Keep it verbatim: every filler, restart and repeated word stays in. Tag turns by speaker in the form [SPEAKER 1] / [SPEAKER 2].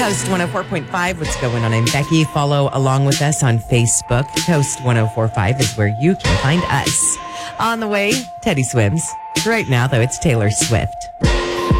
[SPEAKER 1] Coast one oh four point five. What's going on? I'm Becky. Follow along with us on Facebook. Coast one oh four point five is where you can find us. On the way, Teddy Swims. Right now, though, it's Taylor Swift.